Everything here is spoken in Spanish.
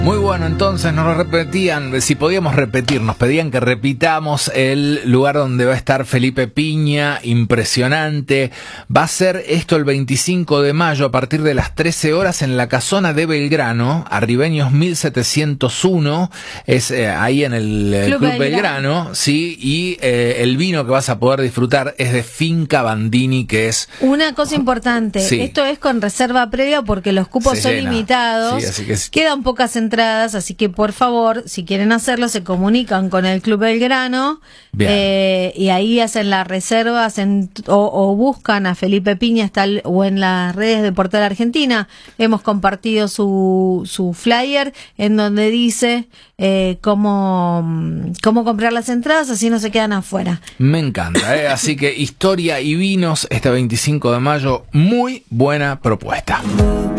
Muy bueno, entonces nos lo repetían, si podíamos repetir, nos pedían que repitamos el lugar donde va a estar Felipe Piña, impresionante. Va a ser esto el 25 de mayo a partir de las 13 horas en la Casona de Belgrano, Arribeños 1701, es ahí en el Club Belgrano, sí, y el vino que vas a poder disfrutar es de Finca Bandini, que es... Una cosa importante, sí. Esto es con reserva previa porque los cupos son limitados, sí, así que quedan pocas entradas, así que por favor, si quieren hacerlo, se comunican con el Club Belgrano y ahí hacen la reserva, o buscan a Felipe Piña, o en las redes de Portal Argentina, hemos compartido su flyer en donde dice cómo comprar las entradas, así no se quedan afuera. Me encanta, así que historia y vinos este 25 de mayo, muy buena propuesta.